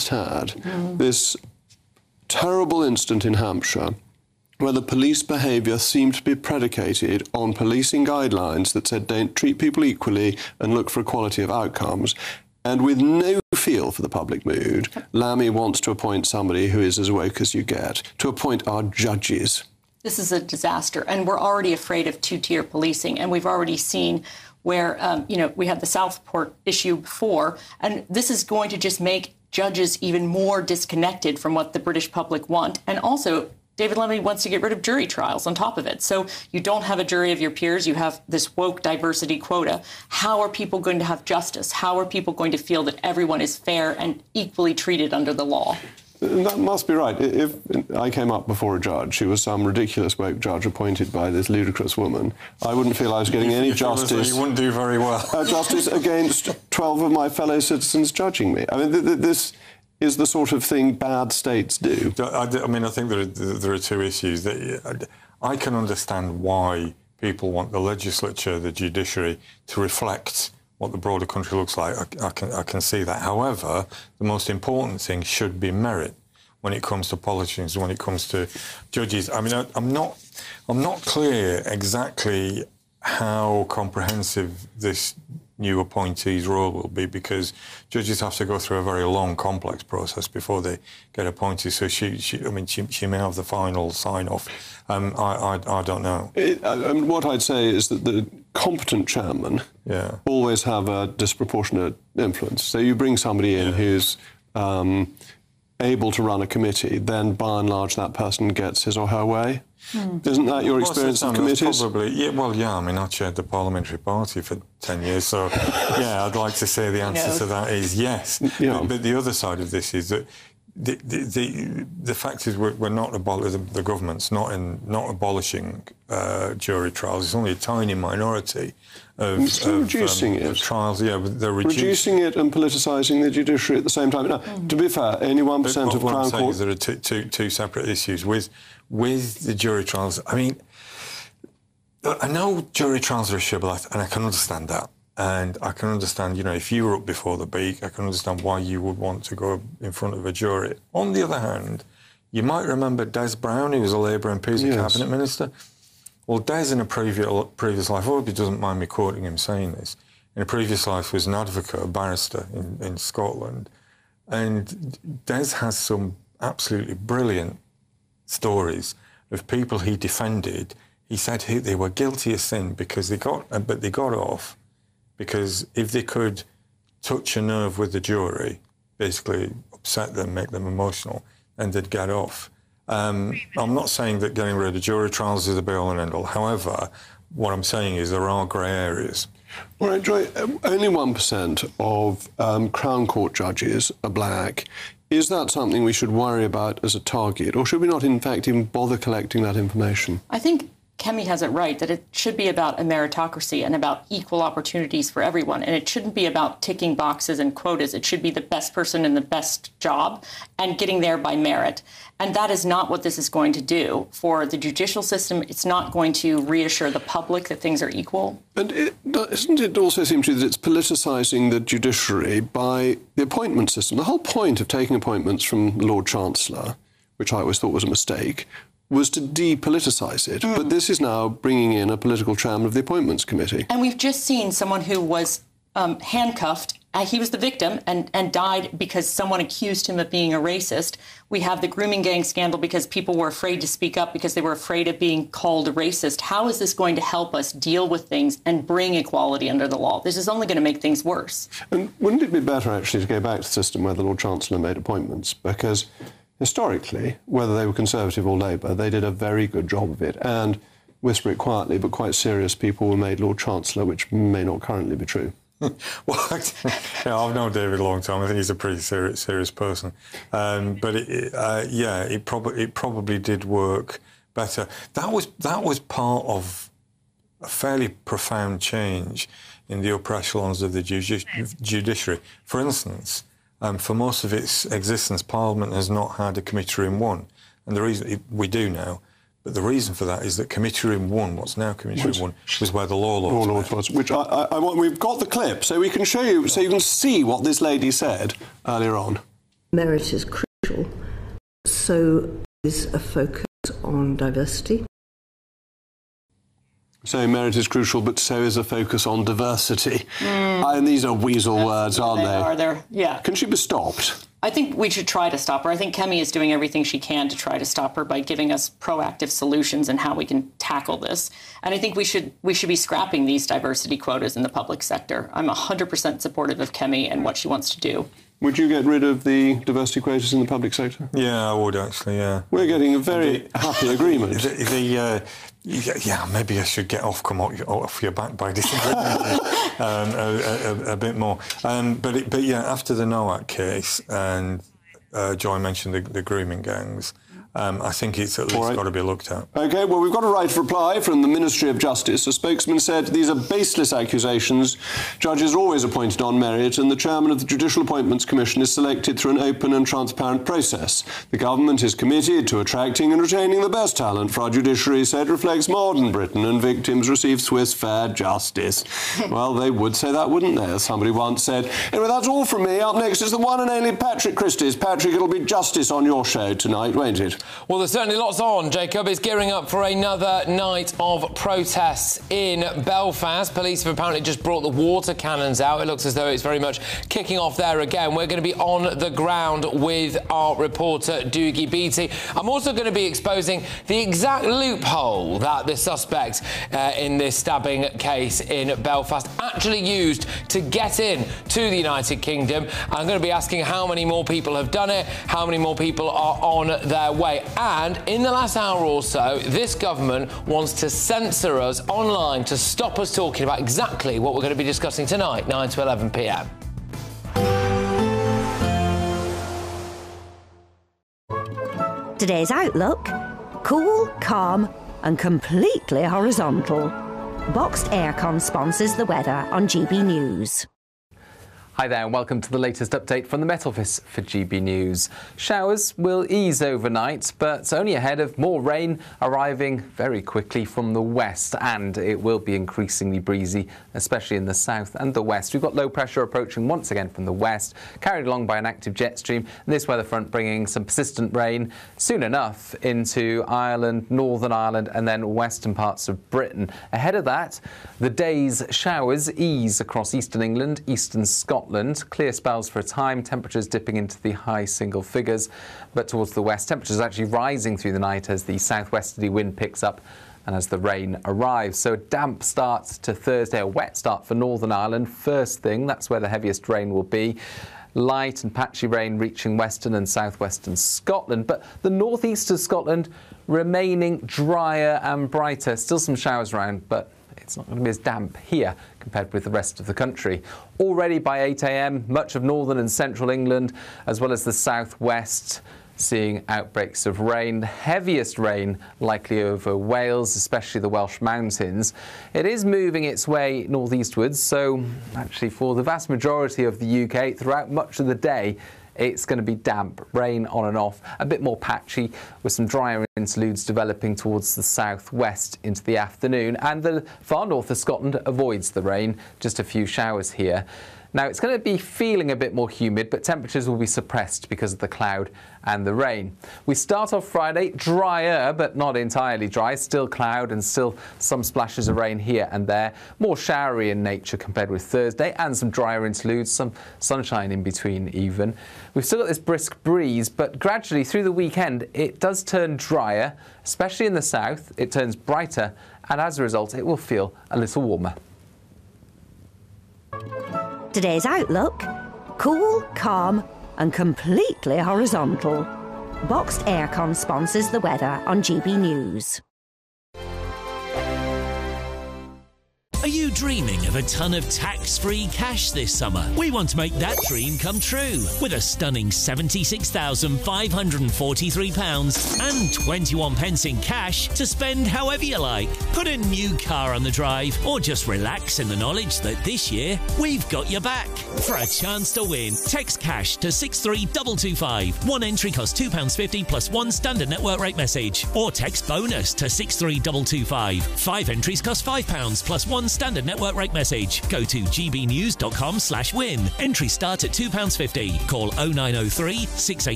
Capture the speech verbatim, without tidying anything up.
just had, mm. this terrible incident in Hampshire, where the police behaviour seemed to be predicated on policing guidelines that said don't treat people equally and look for equality of outcomes. And with no feel for the public mood, Lammy wants to appoint somebody who is as woke as you get, to appoint our judges. This is a disaster, and we're already afraid of two-tier policing, and we've already seen where, um, you know, we had the Southport issue before, and this is going to just make judges even more disconnected from what the British public want. And also, David Lammy wants to get rid of jury trials on top of it. So you don't have a jury of your peers. You have this woke diversity quota. How are people going to have justice? How are people going to feel that everyone is fair and equally treated under the law? That must be right. If I came up before a judge who was some ridiculous woke judge appointed by this ludicrous woman, I wouldn't feel I was getting any justice. You wouldn't do very well. uh, justice against twelve of my fellow citizens judging me. I mean, th th this is the sort of thing bad states do. I, I mean, I think there are, there are two issues. I can understand why people want the legislature, the judiciary, to reflect what the broader country looks like. I, I, can, I can see that. However, the most important thing should be merit when it comes to politicians, when it comes to judges. I mean, I, I'm not, I'm not clear exactly how comprehensive this new appointee's role will be, because judges have to go through a very long, complex process before they get appointed. So she, she I mean, she, she may have the final sign-off. Um, I, I, I don't know. It, I mean, what I'd say is that the competent chairmen yeah. always have a disproportionate influence. So you bring somebody in yeah. who's um, able to run a committee, then by and large that person gets his or her way. Hmm. Isn't that your experience of committees? Probably, yeah, well, yeah, I mean, I chaired the parliamentary party for ten years, so, yeah, I'd like to say the answer no. to that is yes. Yeah. But, but the other side of this is that the, the, the, the fact is we're, we're not abolishing, the, the government's not, in, not abolishing uh, jury trials. It's only a tiny minority of, it's of, reducing um, it. of trials. Yeah, but they're reducing, reducing it and politicising the judiciary at the same time. Now, mm. to be fair, only one percent of what Crown I'm saying Court... is there are two, two, two separate issues. With, with the jury trials, I mean, I know jury trials are a shibboleth, and I can understand that. And I can understand, you know, if you were up before the beak, I can understand why you would want to go in front of a jury. On the other hand, you might remember Des Brown, who was a Labour M P, as a yes. cabinet minister. Well, Des, in a previous, previous life, I hope he doesn't mind me quoting him saying this, in a previous life was an advocate, a barrister in, in Scotland. And Des has some absolutely brilliant stories of people he defended. He said he, they were guilty of sin because they got, but they got off because if they could touch a nerve with the jury, basically upset them, make them emotional, then they'd get off. Um, I'm not saying that getting rid of jury trials is the be-all and end-all. However, what I'm saying is there are grey areas. All right, Joy, only one percent of um, Crown Court judges are black. Is that something we should worry about as a target, or should we not, in fact, even bother collecting that information? I think Kemi has it right, that it should be about a meritocracy and about equal opportunities for everyone. And it shouldn't be about ticking boxes and quotas. It should be the best person in the best job and getting there by merit. And that is not what this is going to do. For the judicial system, it's not going to reassure the public that things are equal. And it, doesn't it also seem to you that it's politicising the judiciary by the appointment system? The whole point of taking appointments from the Lord Chancellor, which I always thought was a mistake, was to depoliticise it. Mm. But this is now bringing in a political chairman of the Appointments Committee. And we've just seen someone who was um, handcuffed. Uh, he was the victim and, and died because someone accused him of being a racist. We have the grooming gang scandal because people were afraid to speak up because they were afraid of being called a racist. How is this going to help us deal with things and bring equality under the law? This is only going to make things worse. And wouldn't it be better, actually, to go back to the system where the Lord Chancellor made appointments? Because historically, whether they were Conservative or Labour, they did a very good job of it. And, whisper it quietly, but quite serious people were made Lord Chancellor, which may not currently be true. Well, yeah, I've known David a long time. I think he's a pretty serious, serious person. Um, but it, uh, yeah, it probably it probably did work better. That was that was part of a fairly profound change in the upper echelons of the judici judiciary. For instance, um, for most of its existence, Parliament has not had a committee room one, and the reason it, we do now. But the reason for that is that Committee Room One, what's now Committee Room One, was where the Law Lords, Law Lords was. Which I, I, I want. We've got the clip, so we can show you, so you can see what this lady said earlier on. merit is crucial, so is a focus on diversity. So merit is crucial, but so is a focus on diversity. Mm. And these are weasel That's words, aren't they? they? Are there? Yeah. Can she be stopped? I think we should try to stop her. I think Kemi is doing everything she can to try to stop her by giving us proactive solutions and how we can tackle this. And I think we should we should be scrapping these diversity quotas in the public sector. I'm one hundred percent supportive of Kemi and what she wants to do. Would you get rid of the diversity quotas in the public sector? Yeah, I would actually, yeah. We're getting a very the, happy agreement. The, the, uh, yeah, maybe I should get off, come off your back by disagreeing um, a, a, a bit more. Um, but, it, but yeah, after the Nowak case, and uh, Joy mentioned the, the grooming gangs, Um, I think it's at least right. got to be looked at. OK, well, we've got a right reply from the Ministry of Justice. A spokesman said these are baseless accusations. Judges are always appointed on merit, and the chairman of the Judicial Appointments Commission is selected through an open and transparent process. The government is committed to attracting and retaining the best talent for our judiciary, said reflects modern Britain, and victims receive Swiss fair justice. Well, they would say that, wouldn't they, as somebody once said. Anyway, that's all from me. Up next is the one and only Patrick Christys. Patrick, it'll be justice on your show tonight, won't it? Well, there's certainly lots on. Jacob is gearing up for another night of protests in Belfast. Police have apparently just brought the water cannons out. It looks as though it's very much kicking off there again. We're going to be on the ground with our reporter, Doogie Beattie. I'm also going to be exposing the exact loophole that the suspect uh, in this stabbing case in Belfast actually used to get in to the United Kingdom. I'm going to be asking how many more people have done it, how many more people are on their way. And in the last hour or so, this government wants to censor us online to stop us talking about exactly what we're going to be discussing tonight, nine to eleven p m. Today's outlook: cool, calm and completely horizontal. Boxed Aircon sponsors the weather on G B News. Hi there and welcome to the latest update from the Met Office for G B News. Showers will ease overnight, but only ahead of more rain arriving very quickly from the west, and it will be increasingly breezy, especially in the south and the west. We've got low pressure approaching once again from the west, carried along by an active jet stream, and this weather front bringing some persistent rain soon enough into Ireland, Northern Ireland and then western parts of Britain. Ahead of that, the day's showers ease across eastern England, eastern Scotland. Clear spells for a time, temperatures dipping into the high single figures, but towards the west, temperatures actually rising through the night as the southwesterly wind picks up and as the rain arrives. So a damp start to Thursday, a wet start for Northern Ireland. First thing, that's where the heaviest rain will be. Light and patchy rain reaching western and southwestern Scotland, but the northeast of Scotland remaining drier and brighter. Still some showers around, but it's not going to be as damp here compared with the rest of the country. Already by eight a m, much of northern and central England, as well as the southwest, seeing outbreaks of rain. Heaviest rain likely over Wales, especially the Welsh mountains. It is moving its way northeastwards, so actually for the vast majority of the U K, throughout much of the day, it's going to be damp, rain on and off, a bit more patchy with some drier interludes developing towards the southwest into the afternoon. And the far north of Scotland avoids the rain, just a few showers here. Now, it's going to be feeling a bit more humid, but temperatures will be suppressed because of the cloud and the rain. We start off Friday drier, but not entirely dry. Still cloud and still some splashes of rain here and there. More showery in nature compared with Thursday, and some drier interludes, some sunshine in between even. We've still got this brisk breeze, but gradually through the weekend it does turn drier, especially in the south. It turns brighter, and as a result it will feel a little warmer. Today's outlook: cool, calm and completely horizontal. Boxed Aircon sponsors the weather on G B News. Are you dreaming of a ton of tax-free cash this summer? We want to make that dream come true with a stunning seventy-six thousand five hundred forty-three pounds and twenty-one pence in cash to spend however you like. Put a new car on the drive or just relax in the knowledge that this year we've got your back. For a chance to win, text cash to six three two two five. One entry costs two pounds fifty plus one standard network rate message. Or text bonus to six three two two five. Five entries cost five pounds plus one Standard network rate message. Go to gbnews.com slash win. Entry start at two pounds fifty. Call oh nine oh three, six eight